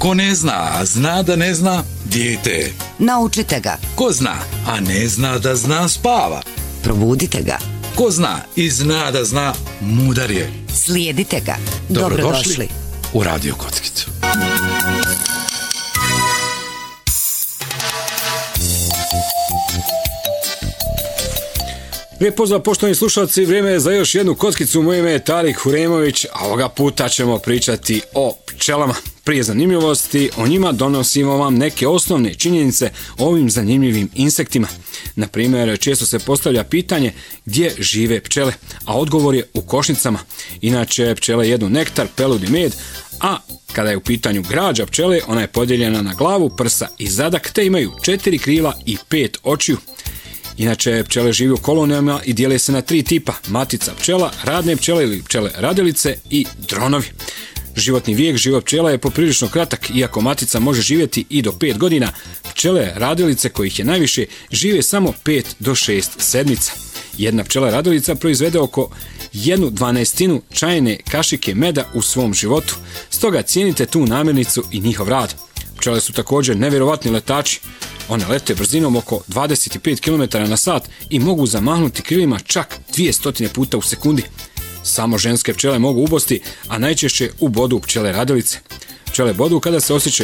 Ko ne zna, a zna da ne zna, dijete. Naučite ga. Ko zna, a ne zna da zna, spava. Probudite ga. Ko zna i zna da zna, mudar je. Slijedite ga. Dobrodošli u Radio Kockicu. Lijep pozdrav poštovani slušalci, vrijeme je za još jednu kockicu. Moje ime je Tarik Huremović, a ovoga puta ćemo pričati o pčelama. Prije zanimljivosti, o njima donosimo vam neke osnovne činjenice o ovim zanimljivim insektima. Na primjer, često se postavlja pitanje gdje žive pčele, a odgovor je u košnicama. Inače, pčele jedu nektar, pelud i med, a kada je u pitanju građa pčele, ona je podijeljena na glavu, prsa i zadak, te imaju 4 krila i 5 očiju. Inače, pčele žive u kolonijama i dijele se na 3 tipa: matica pčela, radne pčele ili pčele radilice i dronovi. Životni vijek život pčela je poprilično kratak, iako matica može živjeti i do 5 godina. Pčele radilice, kojih je najviše, žive samo 5 do 6 sedmica. Jedna pčela radilica proizvede oko 1/12 čajne kašike meda u svom životu, stoga cijenite tu namirnicu i njihov rad. Pčele su također nevjerovatni letači. One lete brzinom oko 25 km/h i mogu zamahnuti krilima čak 200 puta u sekundi. Samo ženske pčele mogu ubosti, a najčešće ubodu pčele radilice. Pčele bodu kada se osjećaju